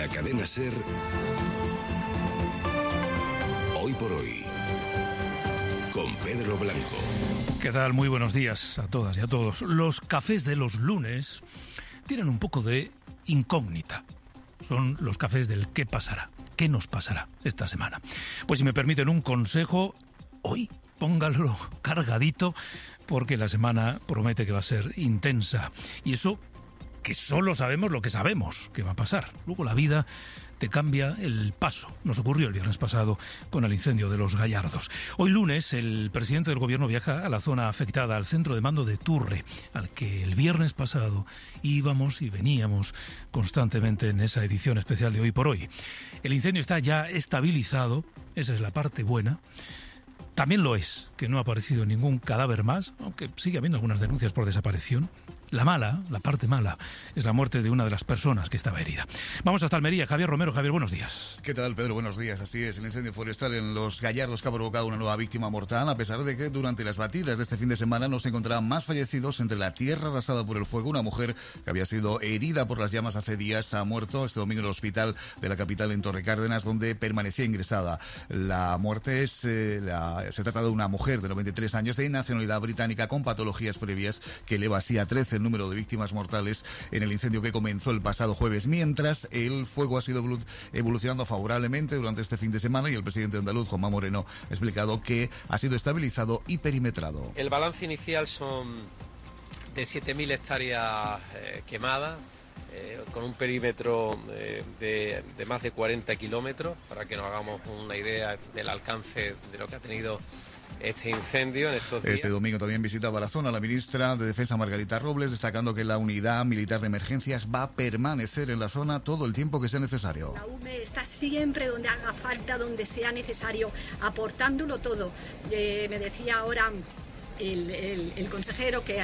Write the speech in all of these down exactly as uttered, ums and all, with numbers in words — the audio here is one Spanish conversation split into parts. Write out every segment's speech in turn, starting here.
Cadena SER, Hoy por Hoy, con Pedro Blanco. ¿Qué tal? Muy buenos días a todas y a todos. Los cafés de los lunes tienen un poco de incógnita. Son los cafés del qué pasará, qué nos pasará esta semana. Pues si me permiten un consejo, hoy póngalo cargadito porque la semana promete que va a ser intensa. Y eso que solo sabemos lo que sabemos que va a pasar. Luego la vida te cambia el paso. Nos ocurrió el viernes pasado con el incendio de Los Gallardos. Hoy lunes el presidente del gobierno viaja a la zona afectada, al centro de mando de Turre, al que el viernes pasado íbamos y veníamos constantemente en esa edición especial de Hoy por Hoy. El incendio está ya estabilizado, esa es la parte buena. También lo es que no ha aparecido ningún cadáver más, aunque sigue habiendo algunas denuncias por desaparición. La mala, la parte mala, es la muerte de una de las personas que estaba herida. Vamos hasta Almería. Javier Romero. Javier, buenos días. ¿Qué tal, Pedro? Buenos días. Así es, el incendio forestal en Los Gallardos que ha provocado una nueva víctima mortal, a pesar de que durante las batidas de este fin de semana no se encontraban más fallecidos. Entre la tierra arrasada por el fuego, una mujer que había sido herida por las llamas hace días ha muerto este domingo en el hospital de la capital en Torrecárdenas, donde permanecía ingresada. La muerte es, eh, la, se trata de una mujer de noventa y tres años de nacionalidad británica con patologías previas que eleva así a trece el número de víctimas mortales en el incendio que comenzó el pasado jueves, mientras el fuego ha sido evolucionando favorablemente durante este fin de semana y el presidente andaluz, Juanma Moreno, ha explicado que ha sido estabilizado y perimetrado. El balance inicial son de siete mil hectáreas eh, quemadas, eh, con un perímetro eh, de, de más de cuarenta kilómetros, para que nos hagamos una idea del alcance de lo que ha tenido este incendio en estos días. Este domingo también visitaba la zona la ministra de Defensa, Margarita Robles, destacando que la unidad militar de emergencias va a permanecer en la zona todo el tiempo que sea necesario. La U M E está siempre donde haga falta, donde sea necesario, aportándolo todo. Eh, me decía ahora El, el, el consejero que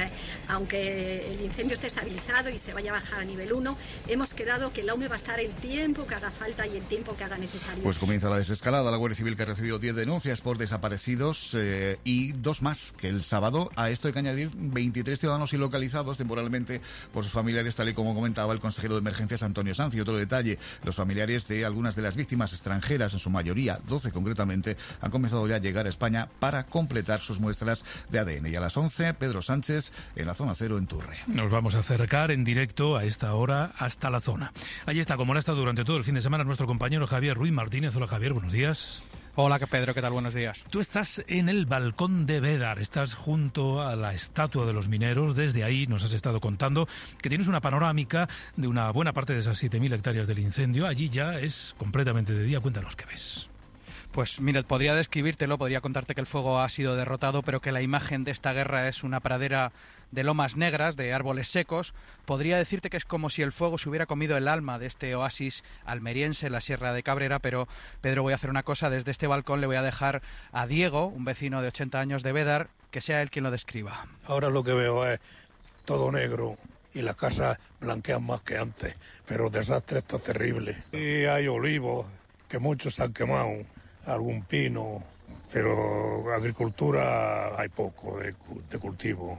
aunque el incendio esté estabilizado y se vaya a bajar a nivel uno, hemos quedado que la U M E va a estar el tiempo que haga falta y el tiempo que haga necesario. Pues comienza la desescalada. La Guardia Civil, que ha recibido diez denuncias por desaparecidos eh, y dos más, que el sábado a esto hay que añadir veintitrés ciudadanos ilocalizados temporalmente por sus familiares, tal y como comentaba el consejero de emergencias Antonio Sanz. Y otro detalle, los familiares de algunas de las víctimas extranjeras, en su mayoría doce concretamente, han comenzado ya a llegar a España para completar sus muestras de A D N. Y a las once, Pedro Sánchez en la zona cero en Turre. Nos vamos a acercar en directo a esta hora hasta la zona. Allí está, como lo ha estado durante todo el fin de semana, nuestro compañero Javier Ruiz Martínez. Hola, Javier, buenos días. Hola, Pedro, ¿qué tal? Buenos días. Tú estás en el balcón de Bédar, estás junto a la estatua de los mineros. Desde ahí nos has estado contando que tienes una panorámica de una buena parte de esas siete mil hectáreas del incendio. Allí ya es completamente de día. Cuéntanos qué ves. Pues mira, podría describírtelo, podría contarte que el fuego ha sido derrotado, pero que la imagen de esta guerra es una pradera de lomas negras, de árboles secos. Podría decirte que es como si el fuego se hubiera comido el alma de este oasis almeriense, la Sierra de Cabrera, pero Pedro, voy a hacer una cosa, desde este balcón le voy a dejar a Diego, un vecino de ochenta años de Bédar, que sea él quien lo describa. Ahora lo que veo es todo negro y las casas blanquean más que antes, pero el desastre esto es terrible. Y hay olivos, que muchos se han quemado, algún pino, pero agricultura hay poco de, de cultivo.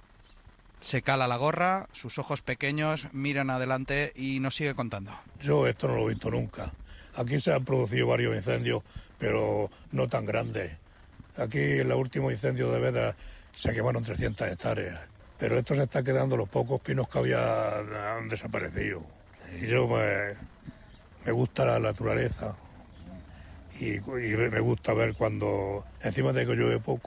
Se cala la gorra, sus ojos pequeños miran adelante y nos sigue contando. Yo esto no lo he visto nunca. Aquí se han producido varios incendios, pero no tan grandes. Aquí en el último incendio de Bédar se quemaron trescientas hectáreas, pero esto se está quedando, los pocos pinos que había han desaparecido. Y yo me, me gusta la naturaleza. Y, y me gusta ver cuando, encima de que llueve poco.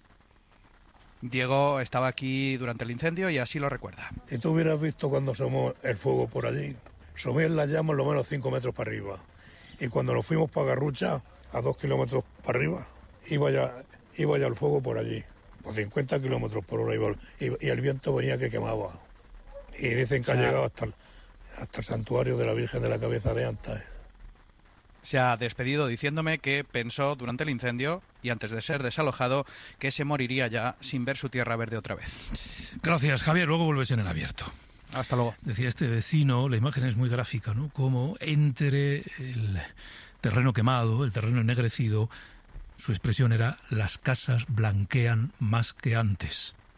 Diego estaba aquí durante el incendio y así lo recuerda. Si tú hubieras visto cuando asomó el fuego por allí, asomían las llamas lo menos cinco metros para arriba. Y cuando nos fuimos para Garrucha, a dos kilómetros para arriba, iba ya, iba ya el fuego por allí. Por cincuenta kilómetros por hora iba, y, y el viento venía que quemaba. Y dicen que o sea, ha llegado hasta el, hasta el santuario de la Virgen de la Cabeza de Antas. Se ha despedido diciéndome que pensó durante el incendio y antes de ser desalojado que se moriría ya sin ver su tierra verde otra vez. Gracias, Javier. Luego vuelves en el abierto. Hasta luego. Decía este vecino, la imagen es muy gráfica, ¿no? Como entre el terreno quemado, el terreno ennegrecido, su expresión era: las casas blanquean más que antes.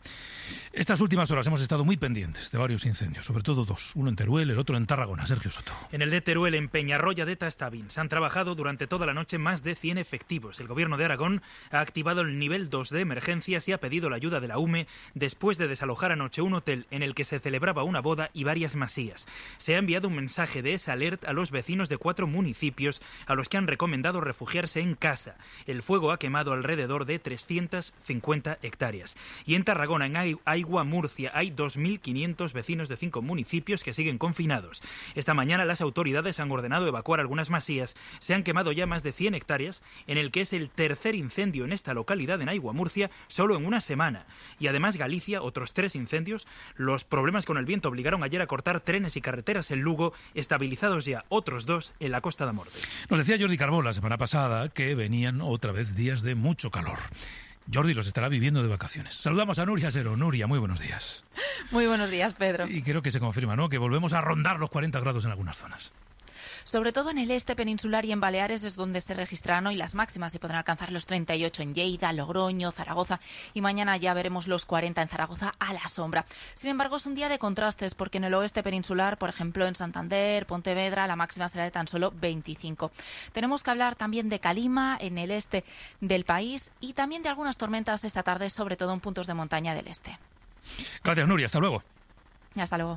Estas últimas horas hemos estado muy pendientes de varios incendios, sobre todo dos, uno en Teruel, el otro en Tarragona. Sergio Soto. En el de Teruel, en Peñarroya de Tastavin, se han trabajado durante toda la noche más de cien efectivos. El Gobierno de Aragón ha activado el nivel dos de emergencias y ha pedido la ayuda de la U M E después de desalojar anoche un hotel en el que se celebraba una boda y varias masías. Se ha enviado un mensaje de esa alerta a los vecinos de cuatro municipios a los que han recomendado refugiarse en casa. El fuego ha quemado alrededor de trescientas cincuenta hectáreas. Y en Tarragona, en Aigua Murcia, hay dos mil quinientos vecinos de cinco municipios que siguen confinados. Esta mañana las autoridades han ordenado evacuar algunas masías. Se han quemado ya más de cien hectáreas, en el que es el tercer incendio en esta localidad, en Aigua Murcia, solo en una semana. Y además Galicia, otros tres incendios. Los problemas con el viento obligaron ayer a cortar trenes y carreteras en Lugo, estabilizados ya otros dos en la Costa da Morte. Nos decía Jordi Carbó la semana pasada que venían otra vez días de mucho calor. Jordi los estará viviendo de vacaciones. Saludamos a Nuria Sero. Nuria, muy buenos días. Muy buenos días, Pedro. Y creo que se confirma, ¿no?, que volvemos a rondar los cuarenta grados en algunas zonas. Sobre todo en el este peninsular y en Baleares es donde se registrarán hoy las máximas. Se podrán alcanzar los treinta y ocho en Lleida, Logroño, Zaragoza, y mañana ya veremos los cuarenta en Zaragoza a la sombra. Sin embargo, es un día de contrastes porque en el oeste peninsular, por ejemplo en Santander, Pontevedra, la máxima será de tan solo veinticinco. Tenemos que hablar también de calima en el este del país y también de algunas tormentas esta tarde, sobre todo en puntos de montaña del este. Gracias, Nuria. Hasta luego. Y hasta luego.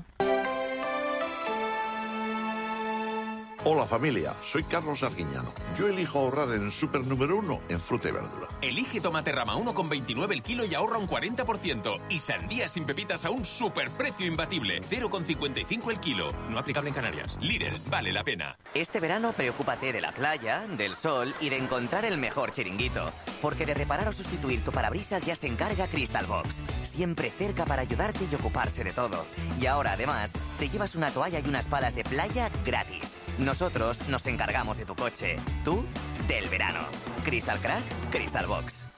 Hola familia, soy Carlos Arguiñano. Yo elijo ahorrar en Super Número uno en fruta y verdura. Elige tomate rama uno con veintinueve el kilo y ahorra un cuarenta por ciento. Y sandía sin pepitas a un superprecio imbatible, cero con cincuenta y cinco el kilo. No aplicable en Canarias. Lidl, vale la pena. Este verano preocúpate de la playa, del sol y de encontrar el mejor chiringuito. Porque de reparar o sustituir tu parabrisas ya se encarga Crystal Box. Siempre cerca para ayudarte y ocuparse de todo. Y ahora además te llevas una toalla y unas palas de playa gratis. Nosotros nos encargamos de tu coche, tú del verano. Crystal Crack, Crystal Box.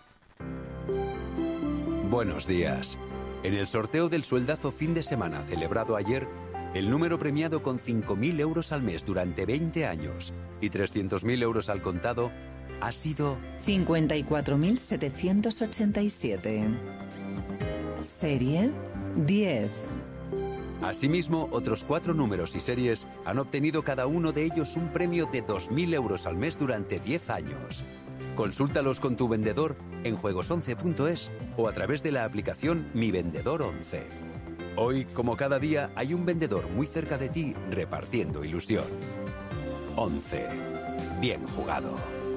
Buenos días. En el sorteo del sueldazo fin de semana celebrado ayer, el número premiado con cinco mil euros al mes durante veinte años y trescientos mil euros al contado ha sido cincuenta y cuatro mil setecientos ochenta y siete. Serie diez. Asimismo, otros cuatro números y series han obtenido cada uno de ellos un premio de dos mil euros al mes durante diez años. Consúltalos con tu vendedor en juegos once punto es o a través de la aplicación Mi Vendedor once. Hoy, como cada día, hay un vendedor muy cerca de ti repartiendo ilusión. once. Bien jugado.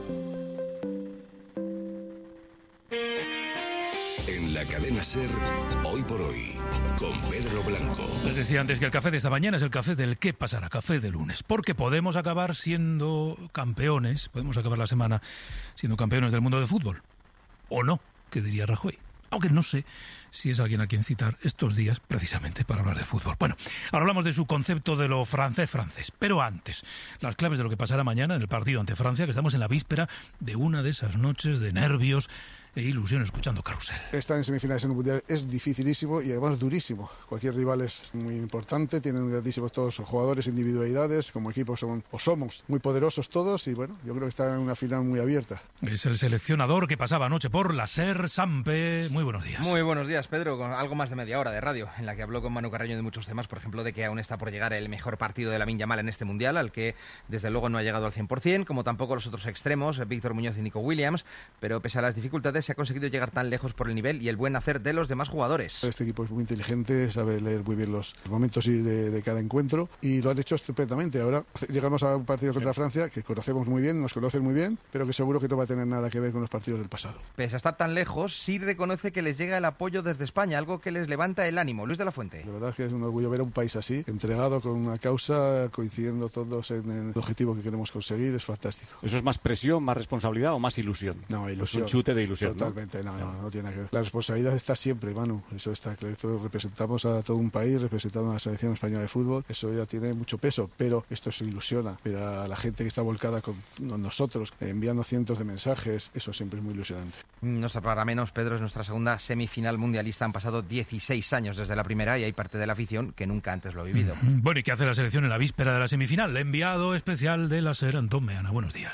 En la cadena SER, Hoy por Hoy, con Pedro Blanco. Les decía antes que el café de esta mañana es el café del qué pasará, café de lunes. Porque podemos acabar siendo campeones, podemos acabar la semana siendo campeones del mundo de fútbol. O no, que diría Rajoy. Aunque no sé si es alguien a quien citar estos días precisamente para hablar de fútbol. Bueno, ahora hablamos de su concepto de lo francés-francés. Pero antes, las claves de lo que pasará mañana en el partido ante Francia, que estamos en la víspera de una de esas noches de nervios e ilusión escuchando Carrusel. Estar en semifinales en un mundial es dificilísimo y además durísimo. Cualquier rival es muy importante, tienen grandísimos todos los jugadores, individualidades, como equipo son, o somos muy poderosos todos y bueno, yo creo que está en una final muy abierta. Es el seleccionador que pasaba anoche por la SER, Sampe. Muy buenos días. Muy buenos días, Pedro, con algo más de media hora de radio, en la que habló con Manu Carreño de muchos temas, por ejemplo, de que aún está por llegar el mejor partido de Lamine Yamal en este mundial, al que desde luego no ha llegado al cien por ciento, como tampoco los otros extremos, Víctor Muñoz y Nico Williams, pero pese a las dificultades se ha conseguido llegar tan lejos por el nivel y el buen hacer de los demás jugadores. Este equipo es muy inteligente, sabe leer muy bien los momentos de, de cada encuentro y lo han hecho estupendamente. Ahora llegamos a un partido contra Francia que conocemos muy bien, nos conocen muy bien, pero que seguro que no va a tener nada que ver con los partidos del pasado. Pese a estar tan lejos, sí reconoce que les llega el apoyo desde España, algo que les levanta el ánimo. Luis de la Fuente. De verdad que es un orgullo ver a un país así, entregado con una causa, coincidiendo todos en el objetivo que queremos conseguir, es fantástico. ¿Eso es más presión, más responsabilidad o más ilusión? No, ilusión. Pues un chute de ilusión. Totalmente, ¿no? No, no, no tiene nada que ver. La responsabilidad está siempre, Manu, eso está claro. Representamos a todo un país, representamos a la selección española de fútbol, eso ya tiene mucho peso, pero esto se ilusiona. Pero a la gente que está volcada con nosotros, enviando cientos de mensajes, eso siempre es muy ilusionante. No está para menos, Pedro, es nuestra segunda semifinal mundialista. Han pasado dieciséis años desde la primera y hay parte de la afición que nunca antes lo ha vivido. Bueno, ¿y qué hace la selección en la víspera de la semifinal? El enviado especial de la SER, Antón Meana. Buenos días.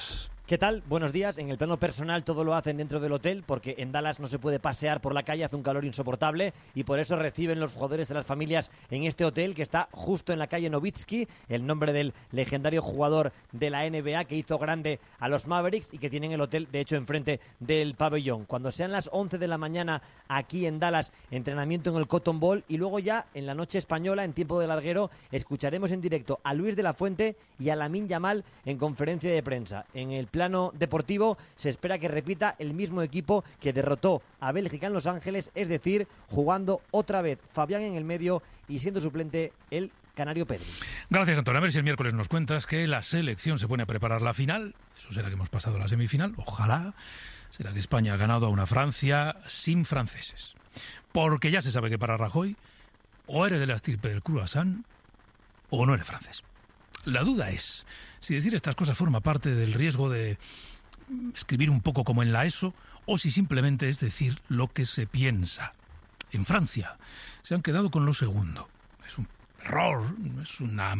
¿Qué tal? Buenos días. En el plano personal todo lo hacen dentro del hotel porque en Dallas no se puede pasear por la calle, hace un calor insoportable y por eso reciben los jugadores de las familias en este hotel que está justo en la calle Nowitzki, el nombre del legendario jugador de la N B A que hizo grande a los Mavericks y que tienen el hotel de hecho enfrente del pabellón. Cuando sean las once de la mañana aquí en Dallas, entrenamiento en el Cotton Bowl y luego ya en la noche española, en tiempo de larguero, escucharemos en directo a Luis de la Fuente y a Lamine Yamal en conferencia de prensa. En el plano deportivo se espera que repita el mismo equipo que derrotó a Bélgica en Los Ángeles, es decir, jugando otra vez Fabián en el medio y siendo suplente el canario Pedri. Gracias, Antonio. A ver si el miércoles nos cuentas que la selección se pone a preparar la final. Eso será que hemos pasado la semifinal. Ojalá. Será que España ha ganado a una Francia sin franceses. Porque ya se sabe que para Rajoy o eres de la estirpe del croissant o no eres francés. La duda es si decir estas cosas forma parte del riesgo de escribir un poco como en la ESO o si simplemente es decir lo que se piensa. En Francia se han quedado con lo segundo. Es un error, es una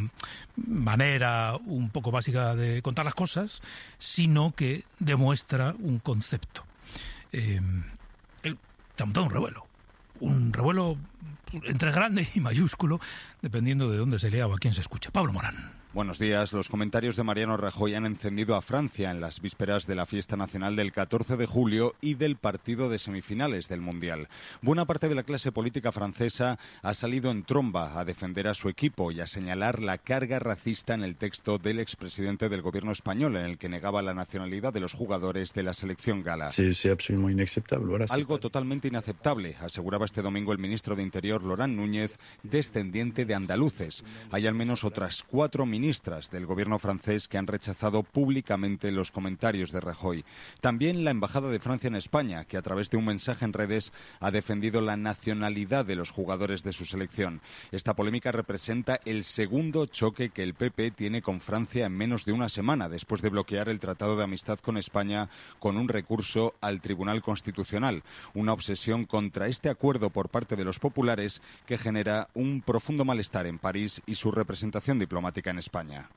manera un poco básica de contar las cosas, sino que demuestra un concepto. Eh, el, te ha montado un revuelo. Un revuelo entre grande y mayúsculo, dependiendo de dónde se lea o a quién se escucha. Pablo Morán. Buenos días. Los comentarios de Mariano Rajoy han encendido a Francia en las vísperas de la fiesta nacional del catorce de julio y del partido de semifinales del Mundial. Buena parte de la clase política francesa ha salido en tromba a defender a su equipo y a señalar la carga racista en el texto del expresidente del gobierno español, en el que negaba la nacionalidad de los jugadores de la selección gala. Sí, sí, absolutamente inaceptable. Voilà, Algo totalmente inaceptable, aseguraba este domingo el ministro de Interior, Laurent Núñez, descendiente de andaluces. Hay al menos otras cuatro ministras del gobierno francés que han rechazado públicamente los comentarios de Rajoy. También la Embajada de Francia en España, que a través de un mensaje en redes ha defendido la nacionalidad de los jugadores de su selección. Esta polémica representa el segundo choque que el P P tiene con Francia en menos de una semana, después de bloquear el Tratado de Amistad con España con un recurso al Tribunal Constitucional. Una obsesión contra este acuerdo por parte de los populares que genera un profundo malestar en París y su representación diplomática en España. España.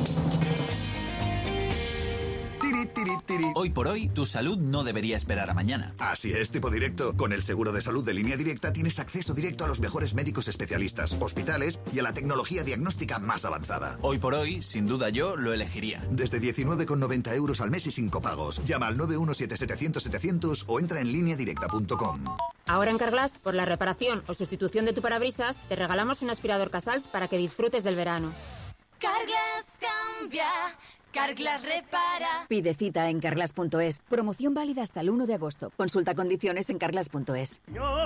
Hoy por hoy, tu salud no debería esperar a mañana. Así es, tipo directo. Con el seguro de salud de Línea Directa tienes acceso directo a los mejores médicos especialistas, hospitales y a la tecnología diagnóstica más avanzada. Hoy por hoy, sin duda yo lo elegiría. Desde diecinueve con noventa euros al mes y sin copagos. Llama al nueve uno siete setecientos setecientos o entra en línea directa punto com. Ahora en Carglass, por la reparación o sustitución de tu parabrisas, te regalamos un aspirador Casals para que disfrutes del verano. Carglass cambia, Carglass repara. Pide cita en carglass punto es. Promoción válida hasta el uno de agosto. Consulta condiciones en carglass punto es.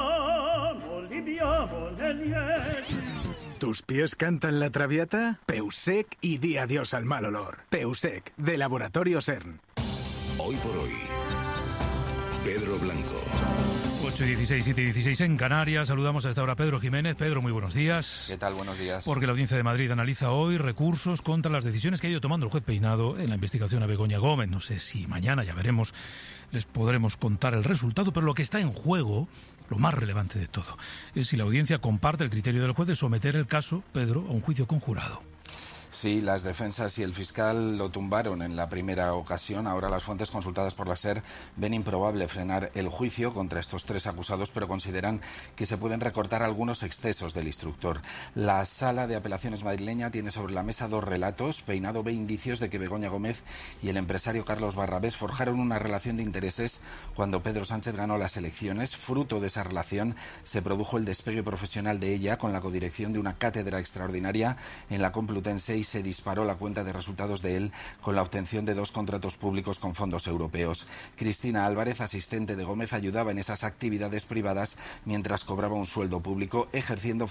¿Tus pies cantan la traviata? Peusec y di adiós al mal olor. Peusec, de Laboratorio CERN. Hoy por hoy, Pedro Blanco. ocho y dieciséis, siete y dieciséis en Canarias. Saludamos a esta hora a Pedro Jiménez. Pedro, muy buenos días. ¿Qué tal? Buenos días. Porque la Audiencia de Madrid analiza hoy recursos contra las decisiones que ha ido tomando el juez Peinado en la investigación a Begoña Gómez. No sé si mañana, ya veremos, les podremos contar el resultado, pero lo que está en juego, lo más relevante de todo, es si la Audiencia comparte el criterio del juez de someter el caso, Pedro, a un juicio conjurado. Sí, las defensas y el fiscal lo tumbaron en la primera ocasión. Ahora las fuentes consultadas por la SER ven improbable frenar el juicio contra estos tres acusados, pero consideran que se pueden recortar algunos excesos del instructor. La Sala de Apelaciones madrileña tiene sobre la mesa dos relatos. Peinado ve indicios de que Begoña Gómez y el empresario Carlos Barrabés forjaron una relación de intereses cuando Pedro Sánchez ganó las elecciones. Fruto de esa relación se produjo el despegue profesional de ella con la codirección de una cátedra extraordinaria en la Complutense y se disparó la cuenta de resultados de él con la obtención de dos contratos públicos con fondos europeos. Cristina Álvarez, asistente de Gómez, ayudaba en esas actividades privadas mientras cobraba un sueldo público, ejerciendo